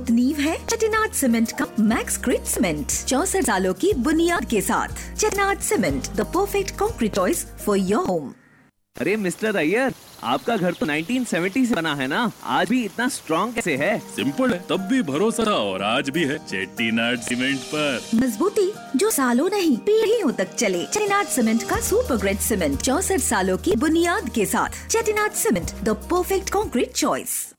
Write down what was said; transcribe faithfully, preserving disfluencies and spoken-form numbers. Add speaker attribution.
Speaker 1: नींव है चेटिनाड सीमेंट का मैक्स ग्रिड सीमेंट, चौसठ सालों की बुनियाद के साथ। Chettinad cement, the perfect concrete choice for your home.
Speaker 2: अरे मिस्टर अय्यर, आपका घर तो नाइनटीन सेवेंटी से बना है ना, आज भी इतना स्ट्रॉन्ग कैसे है?
Speaker 3: सिंपल है, तब भी भरोसा था और आज भी है चेट्टीनाड सीमेंट पर।
Speaker 1: मजबूती जो सालों नहीं पीढ़ियों तक चले। चेटिनाड सीमेंट का सुपर ग्रेड सीमेंट, चौसठ सालों की बुनियाद के साथ। Chettinad cement, the perfect concrete choice.